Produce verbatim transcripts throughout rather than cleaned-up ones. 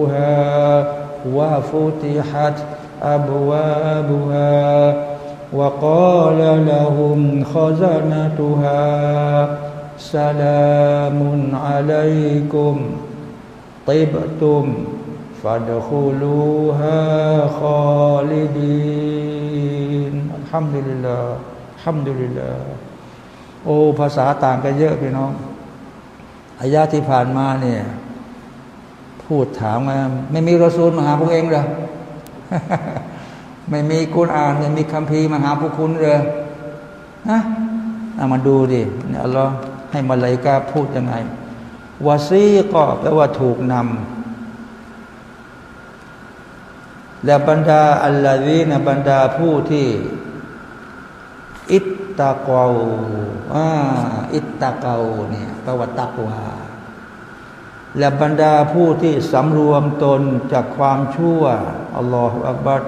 وفتحت أبوابها وقال لهم خزنتها سلام عليكم طبتم فادخلوها خالدين الحمد لله الحمد للهโอ้ภาษาต่างกันเยอะพี่น้องอายะที่ผ่านมาเนี่ยพูดถามว่าไม่มีรอซูลมาหาพวกเองเหรอ ไม่มีกุรอานไม่มีคัมภีร์มาหาพวกคุณเหรอนะเอามาดูดิเนี่ยอัลลอฮ์ให้มลาอิกะห์พูดยังไงวาซีก็แปลว่าถูกนำและบรรดาอัลลอฮีนะบรรดาผู้ที่อิตตะกวอ่าอิตตะกวเนี่ยแปลว่าตักวาและบรรดาผู้ที่สำรวมตนจากความชั่วอัลลอฮฺอักบัร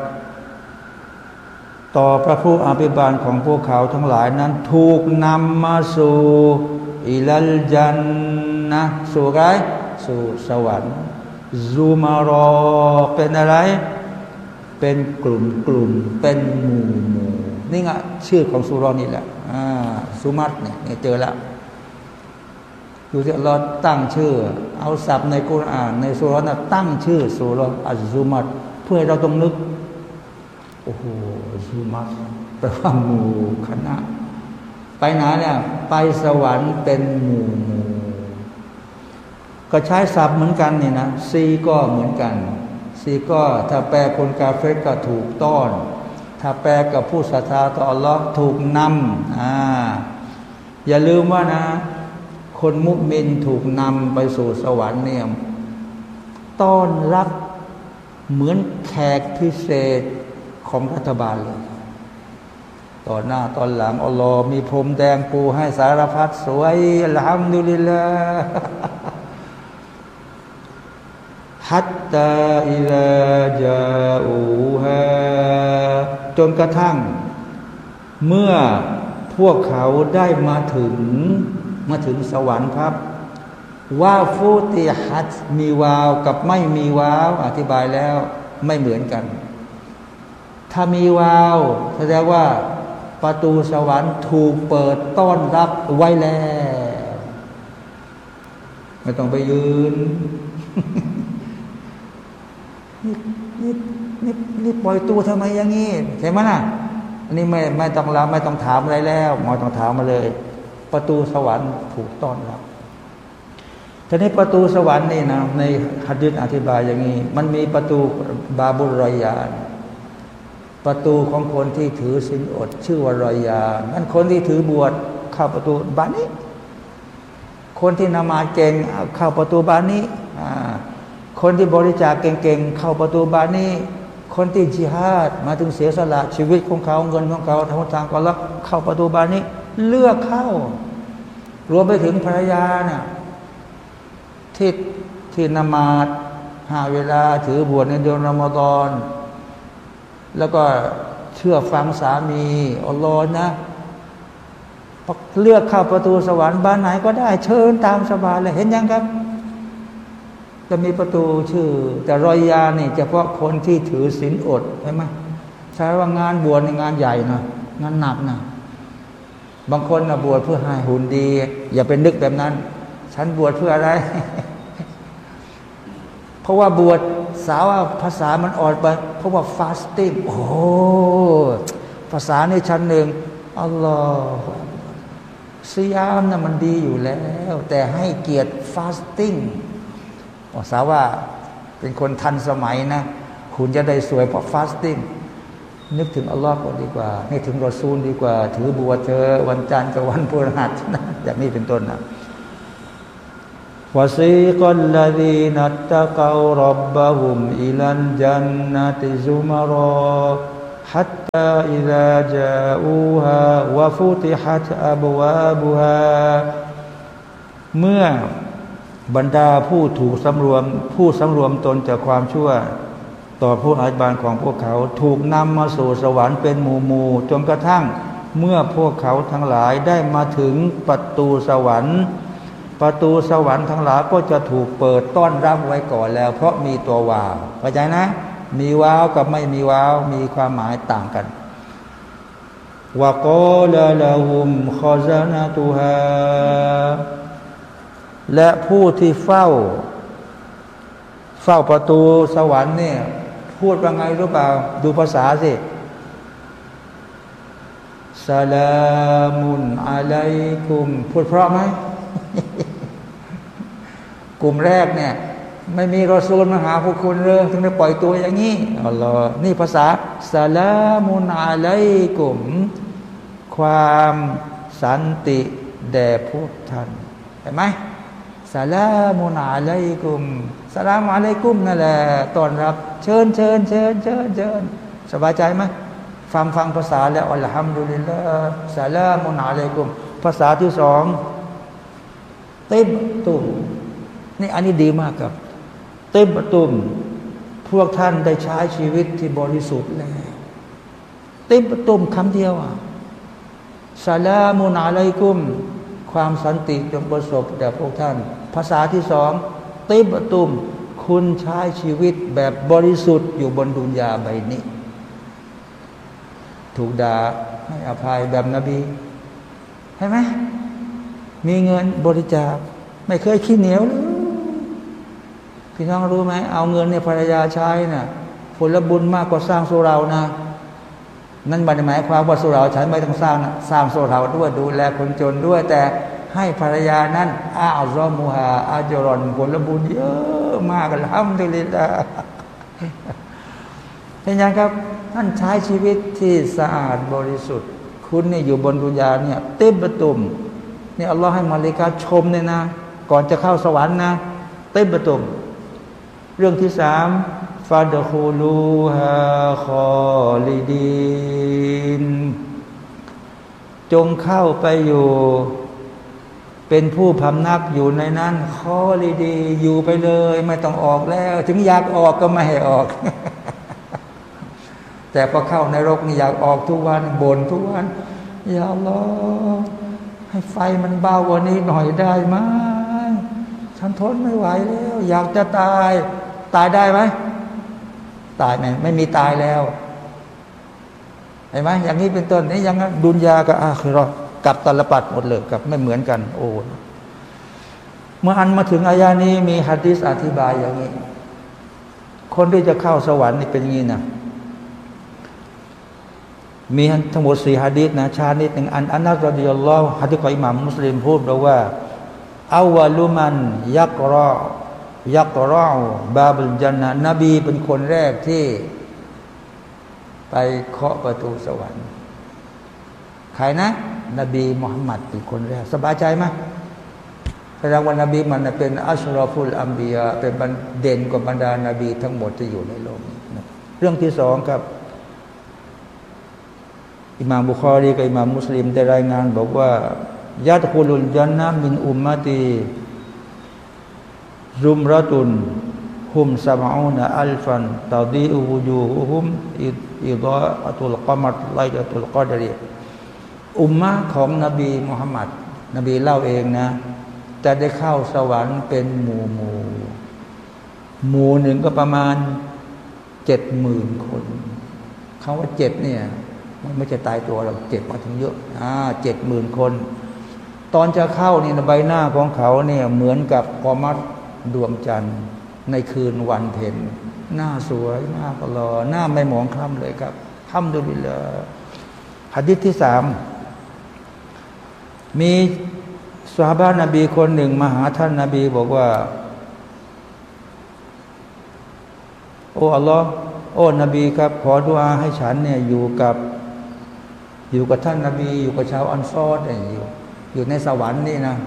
ต่อพระผู้อภิบาลของพวกเขาทั้งหลายนั้นถูกนำมาสู่อิลัลจันนะสู่ไรสู่สวรรค์ซูมารอเป็นอะไรเป็นกลุ่มกลุ่มเป็นหมู่หมู่นี่ไงชื่อของสุรานี่แหละอ่าสุมัตเนี่ยเจอแล้วดูที่เราตั้งชื่อเอาศัพท์ในกุรอานในสุรานะตั้งชื่อสุราอัซซุมัตเพื่อให้เราต้องนึกโอ้โหซุมัตแปลว่าหมู่คณะไปไหนเนี่ยไปสวรรค์เป็นหมู่หมู่ก็ใช้ศัพท์เหมือนกันนี่นะซีก็เหมือนกันซีก็ถ้าแปลคนกาเฟรก็ถูกต้อนถ้าแปลกับผู้ศรัทธาต่ออัลลอฮ์ถูกนำอ่าอย่าลืมว่านะคนมุมินถูกนำไปสู่สวรรค์เนี่ยต้อนรับเหมือนแขกพิเศษของรัฐบาลเลยตอนหน้าตอนหลังอัลลอฮ์มีพรมแดงปูให้สารพัดสวยอัลฮัมดุลิลลาห์ฮัตตาอิลาจาอูฮาจนกระทั่งเมื่อพวกเขาได้มาถึงมาถึงสวรรค์ครับว่าฟูติฮัตมีวาวกับไม่มีวาวอธิบายแล้วไม่เหมือนกันถ้ามีวาวแสดงว่าประตูสวรรค์ถูกเปิดต้อนรับไว้แล้วไม่ต้องไปยืน นี่นี่นี่นี่ปล่อยตัวทำไมอย่างนี้ใช่ไหมน่ะอันนี้ไม่ไม่ต้องเราไม่ต้องถามอะไรแล้วหมอต้องถามมาเลยประตูสวรรค์ถูกต้อนรับทีนี้ประตูสวรรค์นี่นะในหะดีษอธิบายอย่างนี้มันมีประตูบาบุรรอยยานประตูของคนที่ถือศีลอดชื่อว่ารอยยานนั่นคนที่ถือบวชเข้าประตูบานนี้คนที่นมาเก่งเข้าประตูบานนี้คนที่บริจาคเก่งๆเข้าประตูบานนี้คนที่จิฮาดมาถึงเสียสละชีวิตของเขาเงินของเขาทั้งทางก็รับเข้าประตูบานนี้เลือกเข้ารวมไปถึงภรรยาน่ะที่ที่นมาศห้าเวลาถือบวชในเดือนรอมฎอนแล้วก็เชื่อฟังสามีอัลลอฮ์นะเลือกเข้าประตูสวรรค์บ้านไหนก็ได้เชิญตามสบายเลยเห็นยังครับจะมีประตูชื่อแต่รอยยานี่เฉพาะคนที่ถือศีลอดใช่ไหมใช่ว่างานบวชในงานใหญ่นะงานหนักนะบางคนนะบวชเพื่อให้หุ่นดีอย่าเป็นนึกแบบนั้นฉันบวชเพื่ออะไร เพราะว่าบวชสาวภาษามันอ่อนไปเพราะว่าฟาสติ้งโอ้ภาษาในชั้นหนึ่งอัลลอฮฺซิยามนะมันดีอยู่แล้วแต่ให้เกียรติฟาสติ้งภาษาว่าเป็นคนทันสมัยนะคุณจะได้สวยเพราะฟาสติ้งนึกถึงอัลลอฮ์ก่อนดีกว่านึกถึงรอซูลดีกว่าถือบวชเธอวันจันทร์กับวันพฤหัสนะอย่างนี้เป็นต้นนะวะซีกัลลซีนัตตะกอร็อบบะฮุมอิลัลจันนะติซุมารอฮัตตาอิซาจาอูฮาวะฟุติฮัตอับวาบุฮาเมื่อบรรดาผู้ถูกสำรวมผู้สำรวมตนจากความชั่วต่อผู้อาจบานของพวกเขาถูกนำมาสู่สวรรค์เป็นหมู่หมู่จนกระทั่งเมื่อพวกเขาทั้งหลายได้มาถึงประตูสวรรค์ประตูสวรรค์ทั้งหลายก็จะถูกเปิดต้อนรับไว้ก่อนแล้วเพราะมีตัววาวเข้าใจนะมีวาวกับไม่มีวาวมีความหมายต่างกันวะกอลาละฮุมคอซานะตุฮาและผู้ที่เฝ้าเฝ้าประตูสวรรค์เนี่ยพูดว่าไงรู้เปล่าดูภาษาสิสลามุนอะลัยกุมพูดเพราะไหม กลุ่มแรกเนี่ยไม่มีรอซูลมาหาพวกคุณเลยถึงได้ปล่อยตัวอย่างนี้อัลลอฮ์นี่ภาษาสลามุนอะลัยกุมความสันติแด่พวกท่านเห็นไหมสลามุนอะลัยกุมสลามอะลัยกุมนั่นแหละต้อนรับเชิญเชิญเชิญเชิญเชิญสบายใจไหมฟังฟังภาษาแล้วอัลฮัมดุลิลลาห์สลามุนอะลัยกุมภาษาที่สองติบตุมนี่อันนี้ดีมากครับติบตุมพวกท่านได้ใช้ชีวิตที่บริสุทธิ์แล้วติบตุมคำเดียวอ่ะสลามุนอะลัยกุมความสันติจงประสบแด่พวกท่านภาษาที่สองติบตุมคุณใช้ชีวิตแบบบริสุทธิ์อยู่บนดุนยาใบนี้ถูกด่าให้อภัยแบบนบีใช่ไหมมีเงินบริจาคไม่เคยขี้เหนียวเลยพี่น้องรู้ไหมเอาเงินในภรรยาใช้น่ะผลบุญมากกว่าสร้างสุเรานะนั่นหมายความว่าสุเราฉันไม่ต้องสร้างนะสร้างสุเราด้วยดูแลคนจนด้วยแต่ให้ภรรยานั้นอาอัลลอฮ์มูฮาอาจรอนผลบุญเยอะมากอัลฮัมดุลิลลาห์เป็นยังครับท่านใช้ชีวิตที่สะอาดบริสุทธิ์คุณนี่อยู่บนดุนยาเนี่ยติบตุมนี่อัลลอฮ์ให้มาลิกาชมเนี่ยนะก่อนจะเข้าสวรรค์นะติบตุมเรื่องที่สามฟาดคูลูฮาคอลิดีนจงเข้าไปอยู่เป็นผู้พำนักอยู่ในนั้นคอลิดีอยู่ไปเลยไม่ต้องออกแล้วถึงอยากออกก็ไม่ให้ออก แต่พอเข้าในรกนี่อยากออกทุกวันบ่นทุกวันอย่าอัลลอฮ์ให้ไฟมันเบากว่านี้หน่อยได้ไหมฉันทนไม่ไหวแล้วอยากจะตายตายได้ไหมตายไหมไม่มีตายแล้วเห็นไหมอย่างนี้เป็นต้นนี่ยังดุนยากับอาคิเราะห์กับตลปัดหมดเลยกับไม่เหมือนกันโอ้เมื่ออันมาถึงอายานี้มีหะดีษอธิบายอย่างนี้คนที่จะเข้าสวรรค์นี่เป็นอย่างนี้นะมีทั้งหมดสี่หะดีษนะชานิดหนึ่งอันอันนัสรอฎิยัลลอฮุหะดีษของอิหม่ามมุสลิมพูดบอกว่าอาวะลุมันยักรอยักรอบาบุลญันนะห์นบีเป็นคนแรกที่ไปเคาะประตูสวรรค์ใครนะนบีมุฮัมมัดเป็นคนแรกสบายใจไหมแสดงว่านบีมันเป็นอัชรอฟุลอัมบียาเป็นเด่นกว่าบรรดานบีทั้งหมดที่อยู่ในโลกนี้เรื่องที่สองครับอิหม่ามบุคอรีกับอิหม่ามมุสลิมได้รายงานบอกว่ายัดคุลุลญันนะห์มินอุมมะตีซุมรตุนฮุมซะมะอูนะอัลฟันตาดีอูวูจูฮุมอิฎาอะตุลกะมัรไลลาตุลกอดรีอุมมะของนบีมุฮัมมัดนบีเล่าเองนะจะได้เข้าสวรรค์เป็นหมู่หมู่หมู่หนึ่งก็ประมาณเจ็ดหมื่นคนคำว่าเจ็ดเนี่ยมันไม่ใช่ตายตัวเราเจ็บมาถึงเยอะอ่าเจ็ดหมื่นคนตอนจะเข้านี่ใบหน้าของเขาเนี่ยเหมือนกับกอมัรดวงจันทร์ในคืนวันเพ็ญหน้าสวยมากอัลลอฮ์หน้าไม่หมองคล้ำเลยครับอัลฮัมดุลิลลาห์หะดีษที่สามมีซอฮาบะห์นบีคนหนึ่งมาหาท่านนบีบอกว่าโอ้อัลลอฮ์โอ้นบีครับขอดุอาให้ฉันเนี่ยอยู่กับอยู่กับท่านนบีอยู่กับชาวอันซอรเนี่ยอยู่อยู่ในสวรรค์นี่นะ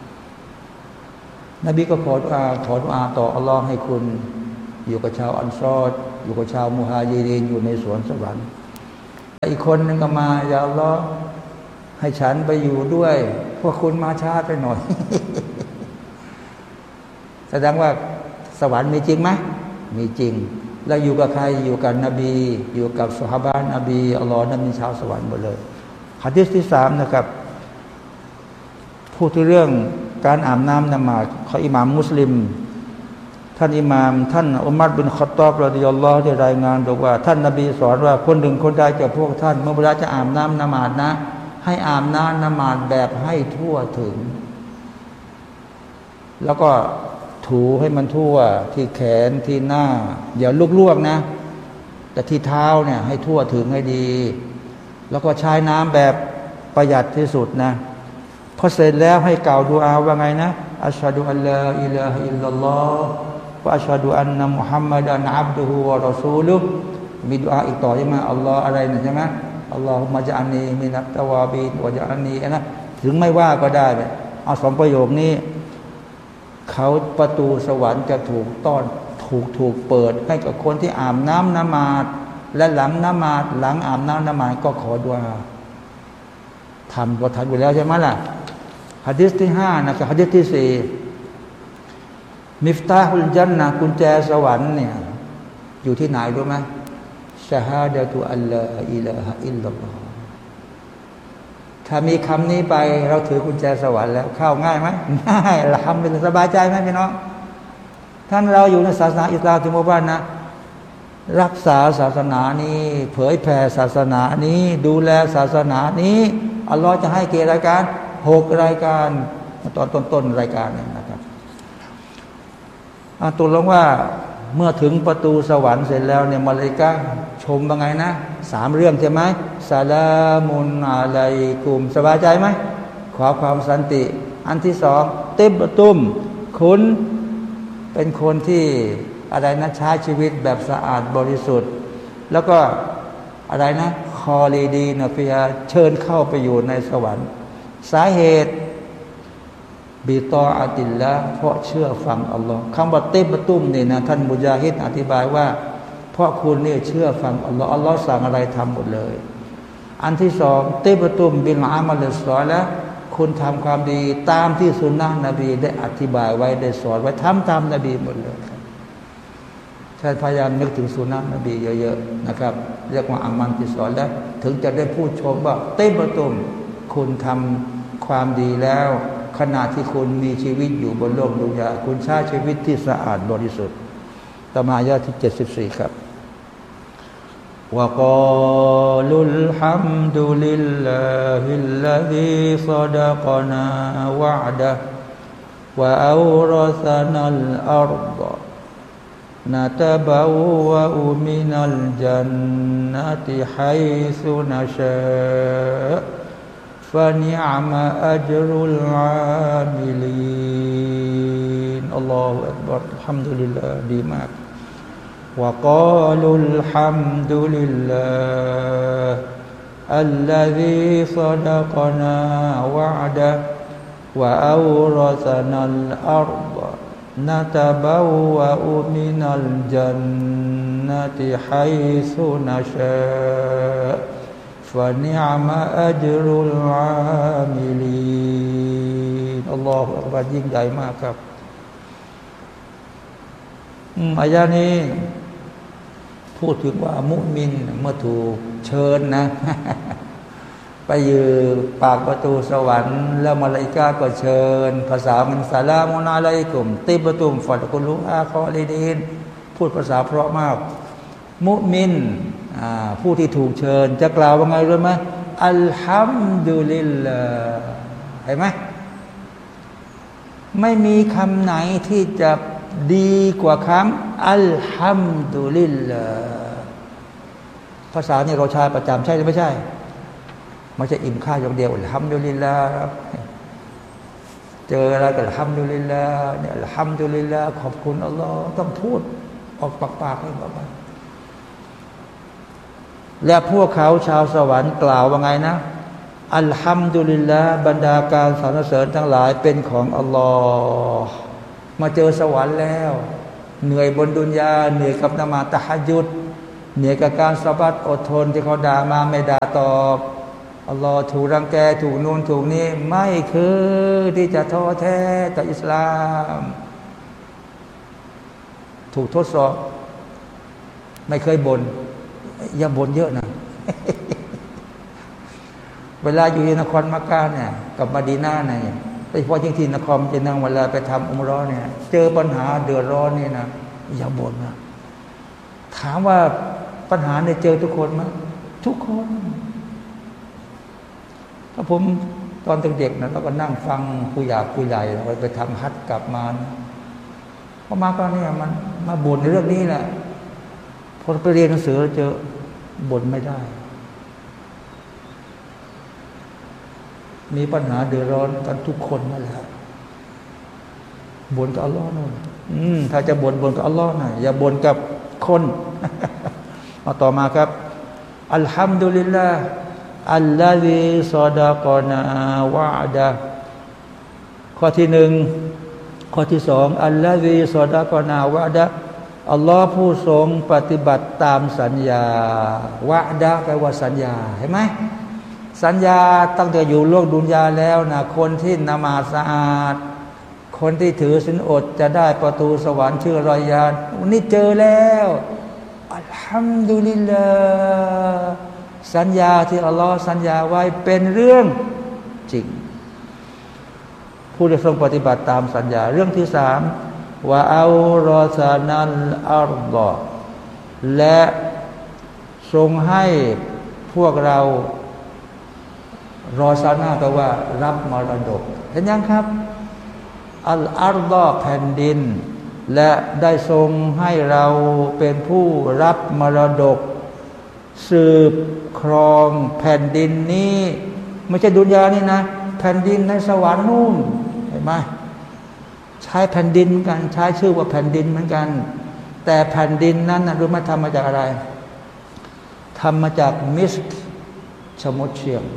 นบีก็ขอดุอาขอดุอาต่ออัลลอฮ์ให้คุณอยู่กับชาวอันซอรอยู่กับชาวมุฮาญิรินอยู่ในสวนสวรรค์อีกคนนึงก็มาอย่าอัลลอฮ์ให้ฉันไปอยู่ด้วยพวกคุณมาช้าไปหน่อย แสดงว่าสวรรค์มีจริงไหมมีจริงแล้วอยู่กับใครอยู่กับนบีอยู่กับซอฮาบะห์นบีอัลลอฮ์นั้นมีชาวสวรรค์หมดเลยหะดีษที่สามนะครับพูดถึงเรื่องการอาบน้ำนมาดของอิหม่ามมุสลิมท่านอิหม่ามท่านอุมัรบินค็อฏฏอบรอฎิยัลลอฮุได้รายงานบอกว่าท่านนบีสอนว่าคนหนึ่งคนใดจากพวกท่านเมื่อเวลาจะอาบน้ำนมาดนะให้อาบน้ำนมาดแบบให้ทั่วถึงแล้วก็ถูให้มันทั่วที่แขนที่หน้าอย่าลวกๆนะแต่ที่เท้าเนี่ยให้ทั่วถึงให้ดีแล้วก็ใช้น้ำแบบประหยัดที่สุดนะพอเสร็จแล้วให้กล่าวดุอาว่าไงนะอัชฮะดุอัลลอฮ์อิลาฮะอิลลัลลอฮ์วะอัชฮะดุอันนะมุฮัมมัดันอับดุฮุวะรอซูลุฮ์มีดุอาอีกต่อใช่ไหมอัลลอฮ์อะไรนะใช่ไหมอัลลอฮุมะญะอัลนีมินัตตะวาบีนวะญะอัลนีนะถึงไม่ว่าก็ได้เอาสองประโยคนี้เขาประตูสวรรค์จะถูกต้อนถูกถูกเปิดให้กับคนที่อาบน้ำนมาดและหลังนมาดหลังอาบน้ำนมาดก็ขอดุอาทำก็ทำอยู่แล้วใช่ไหมล่ะหะดีษที่ห้านะครับหะดีษที่สี่มิฟตาฮุลญันนะกุญแจสวรรค์เนี่ยอยู่ที่ไหนรู้ไหมชะฮาดะตุอัลลอฮ์อิลาฮะอิลลัลลอฮ์ถ้ามีคำนี้ไปเราถือกุญแจสวรรค์แล้วเข้าง่ายไหมง่ายละทำเป็นสบายใจไหมพี่น้องท่านเราอยู่ในศาสนาอิสลามที่หมู่บ้านนะรักษาศาสนานี้เผยแผ่ศาสนานี้ดูแลศาสนานี้อัลลอฮ์จะให้เกียรติรายการหกรายการตอนต้นๆรายการเนี่ยนะครับอ่ะตัวลงว่าเมื่อถึงประตูสวรรค์เสร็จแล้วเนี่ยมาเลย์กะชมว่าไงนะสามเรื่องใช่ไหมซาลามุนอะลัยกุมสบายใจไหมขอความสันติอันที่สองติบตุมคุณเป็นคนที่อะไรนะใช้ชีวิตแบบสะอาดบริสุทธิ์แล้วก็อะไรนะคอลีดีนะฟิยาเชิญเข้าไปอยู่ในสวรรค์สาเหตุบิตออาติลละเพราะเชื่อฟังอัลลอฮ์คำว่าติบตุมนี่นะท่านมุญาฮิดอธิบายว่าเพราะคุณเนี่ยเชื่อฟังอัลลอฮ์อัลลอฮ์สั่งอะไรทำหมดเลยอันที่สองติบตุมบิลอามัลสอละคุณทำความดีตามที่สุนนะนบีได้อธิบายไว้ได้สอนไว้ทำตามนบีหมดเลยท่านพยายามนึกถึงสุนนะนบีเยอะๆนะครับเรียกว่าอามันที่สอนแล้วถึงจะได้พูดชมว่าติบตุมคุณทำความดีแล้วขณะที่คุณมีชีวิตอยู่บนโลกดุนยาคุณใช้ชีวิตที่สะอาดบริสุทธิ์ต่อมาอายะที่เจ็ดสิบสี่ครับวะกาลุลฮัมดุลิลลาฮิลลซีศอดะกะนาวะอ์ดะฮ์วะอัวรัษนัลอัรฎะนะตะบาวะอุมินัลญันนะติฮัยซุนะชาفنعم أجر العاملين الله أكبر الحمد لله ดีมาก وقالوا الحمد لله الذي صدقنا وعده وأورثنا الأرض نتبوأ من الجنة حيث نشاء فنعم أجر العاملين อัลลอฮฺอักบัรยิ่งใหญ่มากครับอายะนี้พูดถึงว่ามุมินเมื่อถูกเชิญนะ ไปยืนปากประตูสวรรค์แล้วมลาอิกะฮ์ก็เชิญภาษามันสลามุอะลัยกุมติบตุมฟัดกุลุอาคอลิดีนพูดภาษาเพราะมากมุมินผู้ที่ถูกเชิญจะกล่าวว่าไงรู้ไหมอัลฮัมดุลิลลาห์เห็นไหมไม่มีคำไหนที่จะดีกว่าคำอัลฮัมดุลิลลาห์ภาษานี่เราใช้ประจำใช่หรือไม่ใช่ไม่ใช่อิ่มข้าวอย่างเดียวอัลฮัมดุลิลลาห์เจออะไรก็อัลฮัมดุลิลลาห์เนี่ยอัลฮัมดุลิลลาห์ขอบคุณอัลลอฮ์ต้องพูดออกปากๆให้บอกว่าและพวกเขาชาวสวรรค์กล่าวว่าไงนะอัลฮัมดุลิลลาห์บรรดาการสรรเสริญทั้งหลายเป็นของอัลลอฮ์มาเจอสวรรค์แล้วเหนื่อยบนดุนยาเหนื่อยกับนมาตะฮัจญุดเหนื่อยกับการสะบัดอดทนที่เขาด่ามาไม่ด่าตอบอัลลอฮ์ถูกรังแกถูกนู่นถูกนี่ไม่คือที่จะท้อแท้ต่ออิสลามถูกทดสอบไม่เคยบ่นอย่าบ่นเยอะนะ เวลาอยู่ในนครมักกะเนี่ยกับมะดีนะห์เนี่ยโดยเฉพาะยิ่งที่นครจะนั่งเวลาไปทำอุมเราะห์เนี่ยเจอปัญหาเดือดร้อนนี่นะอย่าบ่นนะถามว่าปัญหาเนี่ยเจอทุกคนไหมทุกคนถ้าผมตอนเด็กๆนะเราก็นั่งฟังผู้ใหญ่ผู้ใหญ่เราไปทำฮัจญ์กลับมาพอมาก็เนี่ยมันมาบ่นในเรื่องนี้แหละพอไปเรียนหนังสือเจอบ่นไม่ได้มีปัญหาเดือดร้อนกันทุกคนนั่นแหละบ่นกับอัลลอฮ์นู่นอืมถ้าจะบ่นบ่นกับอัลลอฮ์นะอย่าบ่นกับคนเอาต่อมาครับอัลฮัมดุลิลลาห์อัลลอฮีซอดะกอนาวะดะข้อที่หนึ่งข้อที่สองอัลลอฮีซอดะกอนาวะดะอัลลอฮ์ผู้ทรงปฏิบัติตามสัญญาวะดะแปลว่าสัญญาเห็นไหมสัญญาตั้งแต่อยู่โลกดุนยาแล้วนะคนที่นมาสะอาดคนที่ถือศีลอดจะได้ประตูสวรรค์ชื่อรอยยานวันนี้เจอแล้วอัลฮัมดุลิลลาห์สัญญาที่อัลลอฮ์สัญญาไว้เป็นเรื่องจริงผู้ที่ทรงปฏิบัติตามสัญญาเรื่องที่สามว่าอัลรอซานัลอัรฎอและทรงให้พวกเรารอซานาแปลว่ารับมรดกเห็นยังครับอัลอัรฎอแผ่นดินและได้ทรงให้เราเป็นผู้รับมรดกสืบครองแผ่นดินนี้ไม่ใช่ดุนยานี่นะแผ่นดินในสวรรค์นู่นเห็นไหมใช้แผ่นดินเหมือนกันใช้ชื่อว่าแผ่นดินเหมือนกันแต่แผ่นดินนั้นนะรู้ไหมทำมาจากอะไรทำมาจากมิสก์ชมดเชียง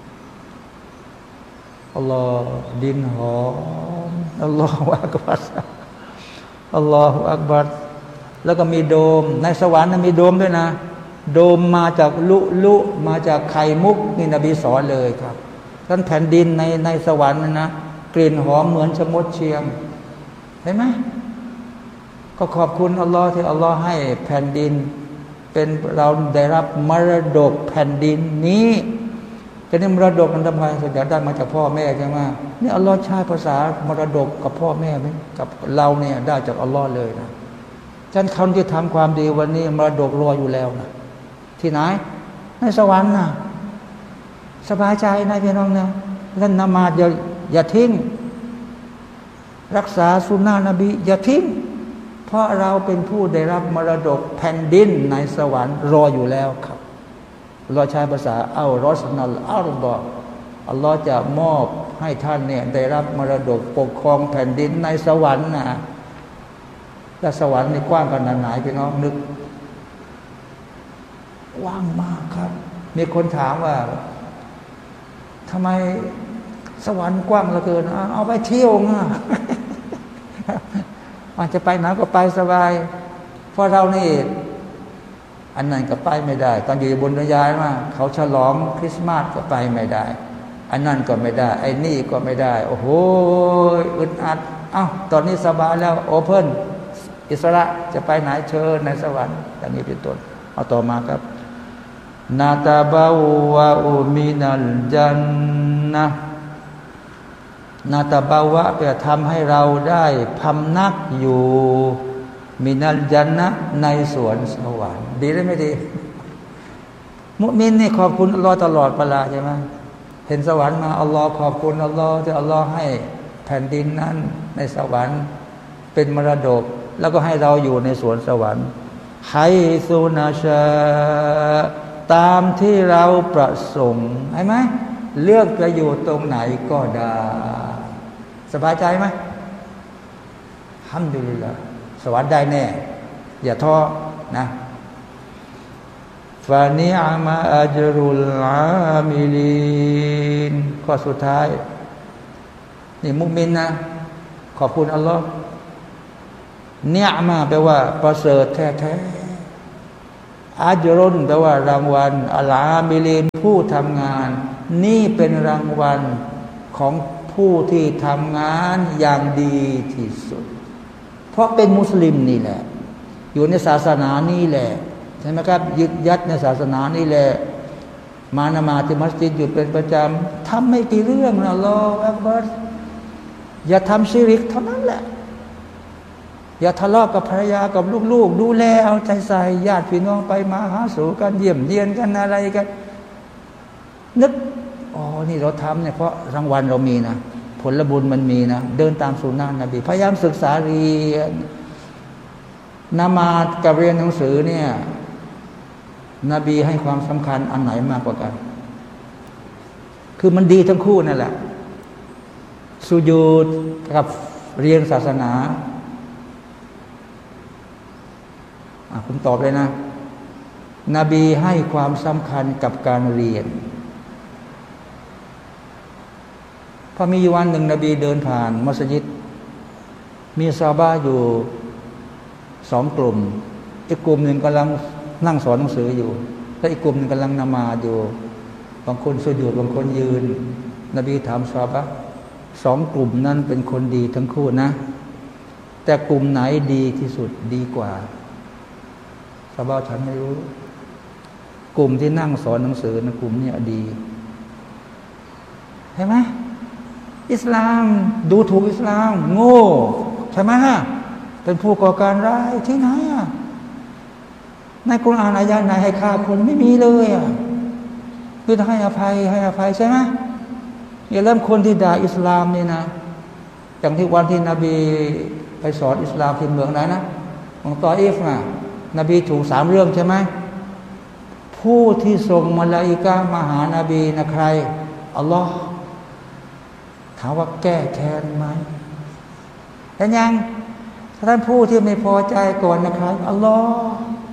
อัลลอฮ์ดินหอมอัลลอฮฺอักบัรอัลลอฮฺอักบัรแล้วก็มีโดมในสวรรค์มีโดมด้วยนะโดมมาจากลุลุมาจากไข่มุกนี่นบีสอนเลยครับท่านแผ่นดินในในสวรรค์นะกลิ่นหอมเหมือนชมดเชียงเห็นไหมก็ขอบคุณอัลลอฮ์ที่อัลลอฮ์ให้แผ่นดินเป็นเราได้รับมรดกแผ่นดินนี้จะนี่มรดกมันทำไมส่วนใหญ่ได้มาจากพ่อแม่ใช่ไหมนี่อัลลอฮ์ใช้ภาษามรดกกับพ่อแม่ไหมกับเราเนี่ยได้จากอัลลอฮ์เลยนะฉันคนที่ทำความดีวันนี้มรดกรออยู่แล้วนะที่ไหนในสวรรค์นะสบายใจนะพี่น้องนะท่านนมาดอย่าอย่าทิ้งรักษาสุนนะนบีอย่าทิ้งเพราะเราเป็นผู้ได้รับมรดกแผ่นดินในสวรรค์รออยู่แล้วครับเราใช้ภาษาอัลรอสนัลอัลฎออัลลอฮ์จะมอบให้ท่านเนี่ยได้รับมรดกปกครองแผ่นดินในสวรรค์นะและสวรรค์นี่กว้างขนาดไหนพี่น้องนึกกว้างมากครับมีคนถามว่าทำไมสวรรค์กว้างเหลือเกินเอาไปเที่ยวง่ะอาจจะไปไหนก็ไปสบายเพราะเรานี่อันนั้นก็ไปไม่ได้ตอนอยู่บนดุนยามาเขาฉลองคริสต์มาสก็ไปไม่ได้อันนั้นก็ไม่ได้ไอ้นี่ก็ไม่ได้โอ้โหอึดอัดเอ้าตอนนี้สบายแล้วโอเพ่นอิสระจะไปไหนเชิญในสวรรค์อย่างนี้เป็นต้นเอาต่อมาครับนาตาบาวะอุมินัลจันนะนาตาบาวะเพื่อทำให้เราได้พำนักอยู่มินัลจันนะในสวนสวรรค์ดีหรือไม่ดีมุมินนี่ขอบคุณอัลลอฮ์ตลอดเวลาใช่ไหมเห็นสวรรค์มาอัลลอฮ์ขอบคุณอัลลอฮ์ที่อัลลอฮ์ให้แผ่นดินนั้นในสวรรค์เป็นมรดกแล้วก็ให้เราอยู่ในสวนสวรรค์ไฮซูนาชาตามที่เราประสงค์ใช่ไหมเลือกจะอยู่ตรงไหนก็ได้สบายใจไหมฮัมดุลิลลาห์สวรรค์ได้แน่อย่าท้อนะฟานิอามาอัจรุลอามิลีนข้อสุดท้ายนี่มุมินนะขอบคุณอัลลอฮ์เนียมาแปลว่าประเสริฐแท้ๆอัจรุนแปลว่ารางวัลอัลอามิลีนผู้ทำงานนี่เป็นรางวัลของผู้ที่ทำงานอย่างดีที่สุดเพราะเป็นมุสลิมนี่แหละอยู่ในศาสนานี่แหละใช่ไหมครับยึดยัดในศาสนานี่แหละมานมาที่มัสยิดอยู่เป็นประจำทำไม่กี่เรื่องนะอัลลอฮฺอักบัรอย่าทำชิริกเท่านั้นแหละอย่าทะเลาะกับภรรยากับลูกๆดูแลเอาใจใส่ญาติพี่น้องไปมาหาสู่กันเยี่ยมเยียนกันอะไรกันนึกอ๋อนี่เราทำเนี่ยเพราะรางวัลเรามีนะผลบุญมันมีนะเดินตามสุนนะนบีพยายามศึกษาเรียนนมาดกับเรียนหนังสือเนี่ยนบีให้ความสำคัญอันไหนมากกว่ากันคือมันดีทั้งคู่นั่นแหละสุญูดกับเรียนศาสนาผมตอบเลยนะนบีให้ความสำคัญกับการเรียนพอมีวันหนึ่งนบีเดินผ่านมัสยิดมีซอฮาบะห์อยู่สองกลุ่มอีกกลุ่มหนึ่งกำลังนั่งสอนหนังสืออยู่และอีกกลุ่มหนึ่งกำลังนมาดอยู่บางคนสุญูดบางคนยืนนบีถามซอฮาบะห์สองกลุ่มนั้นเป็นคนดีทั้งคู่นะแต่กลุ่มไหนดีที่สุดดีกว่าซอฮาบะห์ฉันไม่รู้กลุ่มที่นั่งสอนหนังสือนะกลุ่มนี้ดีเห็นไหมอิสลามดูถูกอิสลามโง่ใช่ไหมฮะเป็นผู้ก่อการร้ายที่ไหนอ่ะในกุรอานอายะไหนให้ฆ่าคนไม่มีเลยอ่ะคือให้อภัยให้อภัยใช่ไหมอย่าเริ่มคนที่ด่าอิสลามนี่นะอย่างที่วันที่นบีไปสอนอิสลามที่เมืองไหนนะของตออีฟนะนบีถูกสามเรื่องใช่ไหมผู้ที่ส่งมลาอิกะห์มาหานาบีนะใครอัลลอฮ์ถามว่าแก้แค้นไหมแต่ยังท่านผู้ที่ไม่พอใจก่อนนะครับอัลลอฮ์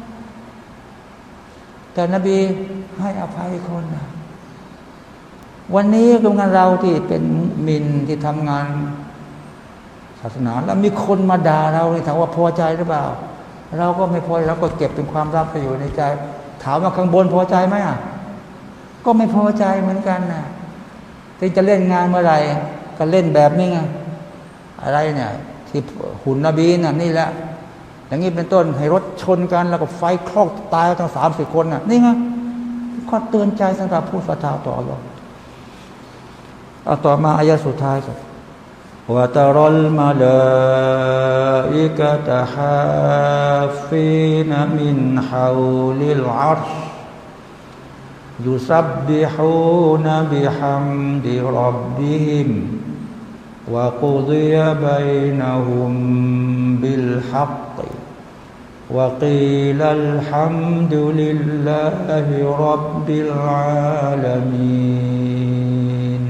แต่นบีให้อภัยคนนะวันนี้โรงงานเราที่เป็นมินที่ทำงานศาสนาแล้วมีคนมาด่าเราถามว่าพอใจหรือเปล่าเราก็ไม่พอเราก็เก็บเป็นความลับไปอยู่ในใจถามว่าข้างบนพอใจไหมอ่ะก็ไม่พอใจเหมือนกันนะที่จะเล่นงานเมื่อไหร่ก็เล่นแบบนี้ไงอะไรเนี่ยที่หุ่นนบีน่ะนี่แหละอย่างนี้เป็นต้นให้รถชนกันแล้วก็ไฟคลอกตายทั้งสามสิบคนน่ะนี่ไงข้อเตือนใจสำหรับผู้ศรัทธาต่ออัลลอฮ์เอาต่อมาอายะสุดท้ายครับวะตารัลมาลาอิกะตะฮาฟีนมินฮาวลิลอัรชยุซับบิฮูนบิฮัมดิร็อบบิฮิมวะกุฎิยะบัยนะฮุมบิลฮักก์วะกีลัลฮัมดุลิลลาฮิร็อบบิลอาลามีน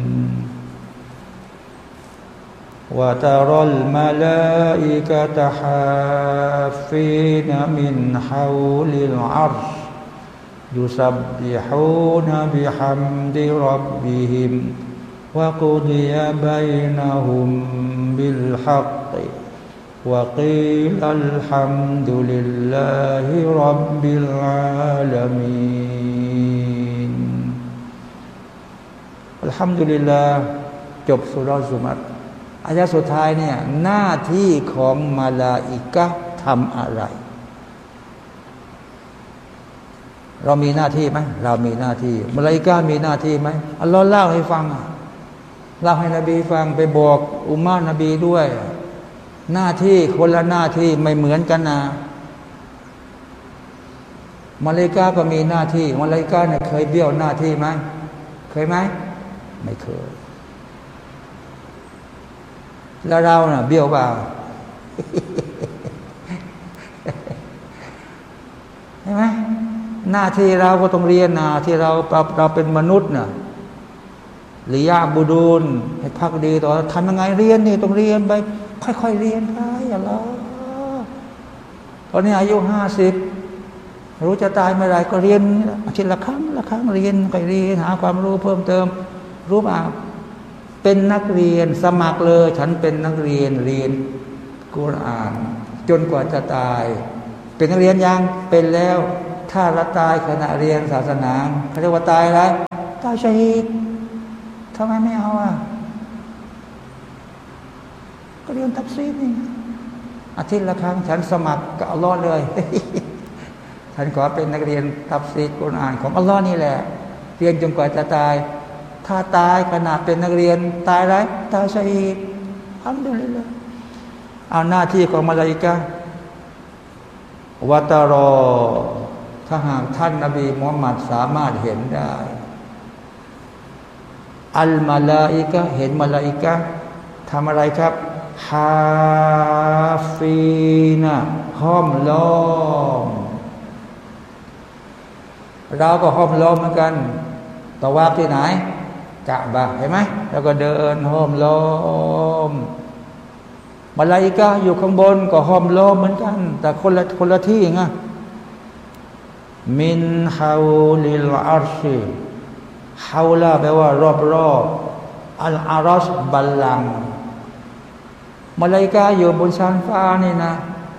วะตารัลมะลาอิกะตะฮาฟีนมินฮาวลิลอัรชيسبحون بحمد ربهم وقضي بينهم بالحق وقيل الحمد لله رب العالمين الحمد لله จบสุเราะห์ซุมัรอายะสุดท้ายเนี่ยหน้าที่ของมลาอิกะห์ทำอะไรเรามีหน้าที่ไหมเรามีหน้าที่มลาอิกะห์มีหน้าที่ไหมอัลลอฮ์เล่าให้ฟังเล่าให้นบีฟังไปบอกอุมมะห์นบีด้วยหน้าที่คนละหน้าที่ไม่เหมือนกันนะมลาอิกะห์ก็มีหน้าที่มลาอิกะห์เนี่ยเคยเบี้ยวหน้าที่ไหมเคยไหมไม่เคยแล้วเราน่ะเบี้ยวเปล่าใช่ไหมหน้าที่เราก็ต้องเรียนนะที่เราเราเป็นมนุษย์น่ะลิยาบูดูนให้พักดีต่อทำยังไงเรียนนี่ต้องเรียนไปค่อยๆเรียนไปอย่าล้อตอนนี้อายุห้าสิบรู้จะตายเมื่อไรก็เรียนอาทิตย์ละครั้งละครั้งเรียนไปเรียนหาความรู้เพิ่มเติมรู้เปล่าเป็นนักเรียนสมัครเลยฉันเป็นนักเรียนเรียนกุรอานจนกว่าจะตายเป็นนักเรียนยังเป็นแล้วถ้าละตายขณะเรียนศาสนาเขาเรียกว่าตายอะไรตายชะฮีดทำไมไม่เอาอ่ะก็เรียนตัฟซีรนี่อาทิตย์ละครั้งฉันสมัครกับอัลลอฮ์เลย ฉันขอเป็นนักเรียนตัฟซีรกุรอานของอัลลอฮ์นี่แหละเรียนจนกว่าจะตายถ้าตายขณะเป็นนักเรียนตายไรตายชะฮีดอัลฮัมดุลิลลาห์เอาหน้าที่ของมลาอิกะฮ์วัตรอถ้าหากท่านนบีมุฮัมมัดสามารถเห็นได้อัลมาลาอิกะฮ์เห็นมลาอิกะฮ์ทำอะไรครับฮาฟีนะห้อมล้อมเราก็ห้อมล้อมเหมือนกันตะวาฟที่ไหนกะบะเห็นไหมแล้วก็เดินห้อมล้อมมลาอิกะฮ์อยู่ข้างบนก็ห้อมล้อมเหมือนกันแต่คนละคนละที่ไงมินฮาวลิลอัรชิฮาวลาแปลว่ารอบรอบอัลอารัชบัลลังก์มลาอิกะฮ์อยู่บนชั้นฟ้านี่นะ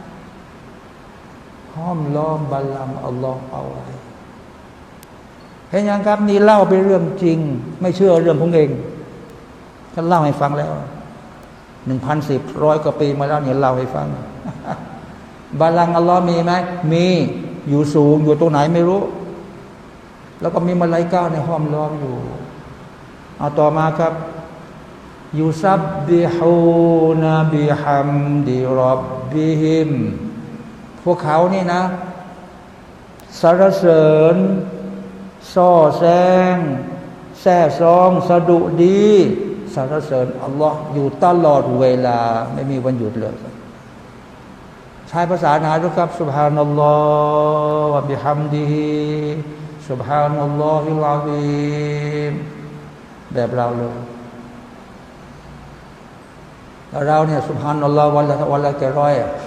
ห้อมล้อมบัลลังก์อัลลอฮ์เอาไว้เห็นยังครับนี่เล่าเป็นเรื่องจริงไม่เชื่อเรื่องของเองท่านเล่าให้ฟังแล้วหนึ่งพันสิบร้อยกว่าปีมาแล้วเนี่ยเล่าให้ฟังบัลลังก์อัลลอฮ์มีไหมมีอยู่สูงอยู่ตรงไหนไม่รู้แล้วก็มีมลาอิกะฮ์ในห้อมล้อมอยู่เอาต่อมาครับยูซับบิฮูนาบิฮัมดิร็อบบิฮิมพวกเขานี่นะสรรเสริญซ่อแซงแซ่ซองสะดุดีสรรเสริญอัลลอฮ์อยู่ตลอดเวลาไม่มีวันหยุดเลยใช้ภาษาไหนรู้ครับซุบฮานัลลอฮ์วะบิฮัมดิฮิซุบฮานัลลอฮิลอะซีมแบบเราเลยเราเนี่ยซุบฮานัลลอฮ์วันละวันละกี่ร้อยอ่ะ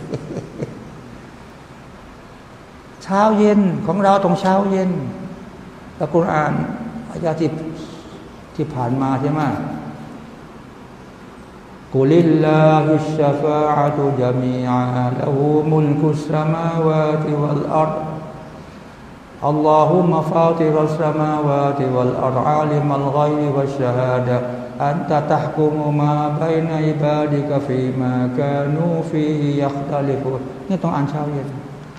เช้าเย็นของเราตรงเช้าเย็นแล้วกุรอานอายะที่ที่ผ่านมาใช่ไหมกุลิลลาฮิชชะฟาอะตุญะมีอะละฮูมุลกุสสะมาวาติวัลอัรฎอัลลอฮุมะฟาติรัสสะมาวาติวัลอัรฎอาลิมัลฆอยบิวัชชะฮาดะฮ์อันตะตัฮกุมุมาบัยนะอิบาดิกะฟีมากานูฟีฮิยัคตะลิฟูนนี่ต้องอ่านเช้าเย็น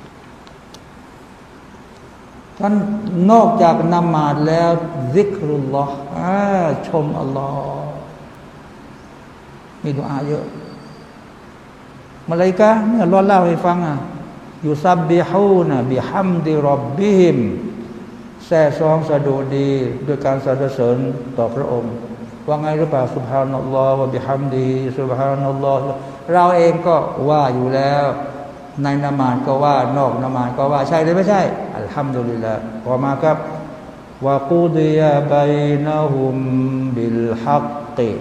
ท่านนอกจากนมาดแล้วซิกรุลลอฮ์ชมอัลลอฮ์มีดุอาเยอะมลาอิกะฮ์เนี่ยเราเล่าให้ฟังอ่ะอยู่ซับบิฮูนะบิฮัมดิร็อบบิฮิมแซ่ซองสะดุดีด้วยการสรรเสริญต่อพระองค์ว่าไงหรือเปล่าซุบฮานัลลอฮ์วะบิฮัมดิซุบฮานัลลอฮ์เราเองก็ว่าอยู่แล้วในนมาดก็ว่านอกนมาดก็ว่าใช่หรือไม่ใช่อัลฮัมดุลิลลาห์พอมาครับวะกุดิยะบัยนะฮุมบิลฮักกิ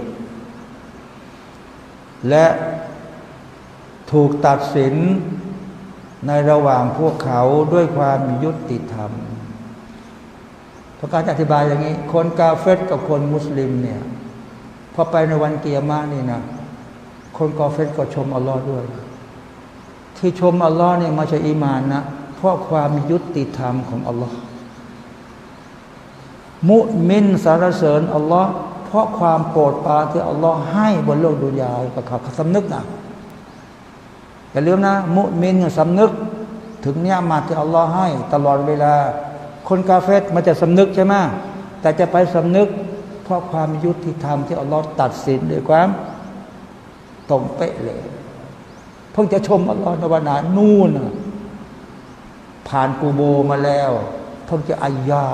และถูกตัดสินในระหว่างพวกเขาด้วยความยุติธรรมพระการอธิบายอย่างนี้คนกาเฟรกับคนมุสลิมเนี่ยพอไปในวันกิยามะห์นี่นะคนกาเฟรก็ชมอัลลอฮ์ด้วยที่ชมอัลลอฮ์เนี่ยไม่ใช่อีมานนะเพราะความยุติธรรมของอัลลอฮ์มุมินสรรเสริญอัลลอฮ์เพราะความโปรดปรานที่อัลลอฮ์ให้บนโลกดุนยากับเขาสำนึกนะอย่าลืมนะมุมินสำนึกถึงเนียมัตที่อัลลอฮ์ให้ตลอดเวลาคนกาเฟรมันจะสำนึกใช่ไหมแต่จะไปสำนึกเพราะความยุติธรรมที่อัลลอฮ์ตัดสินด้วยความตรงเป๊ะเลยเพิ่งจะชมอัลลอฮ์ในวันนั้นนู่นผ่านกูโบมาแล้วเพิ่งจะอายา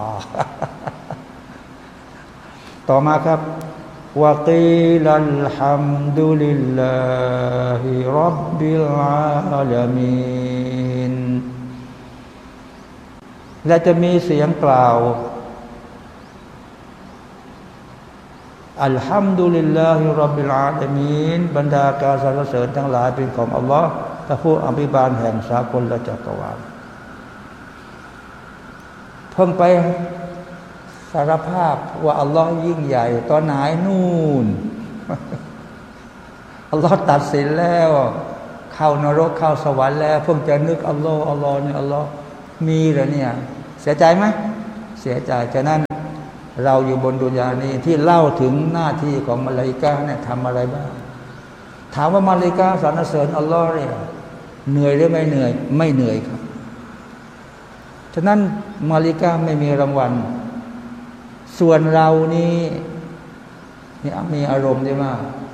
ต่อมาครับวะกีลัลฮัมดุลิลลาฮิร็อบบิลอาลามีนและจะมีเสียงกล่าวอัลฮัมดุลิลลาฮิร็อบบิลอาลามีนบรรดาการสรรเสริญทั้งหลายเป็นของอัลลอฮ์พระผู้อภิบาลแห่งสากลและจักรวาลเพิ่งไปสารภาพว่าอัลลอฮ์ยิ่งใหญ่ตอนไหนนู่นอัลลอฮ์ตัดสินแล้วเข้านรกเข้าสวรรค์แล้วเพิ่งจะนึกอัลลอฮ์อัลลอฮ์เนี่ยอัลลอฮ์มีเหรอเนี่ยเสียใจไหมเสียใจฉะนั้นเราอยู่บนดุนยานี้ที่เล่าถึงหน้าที่ของมลาอิกะฮ์เนี่ยทำอะไรบ้างถามว่ามลาอิกะฮ์สรรเสริญอัลลอฮ์เนี่ยเหนื่อยหรือไม่เหนื่อยไม่เหนื่อยครับฉะนั้นมลาอิกะฮ์ไม่มีรางวัลส่วนเรานี่มีมีอารมณ์ได้มาก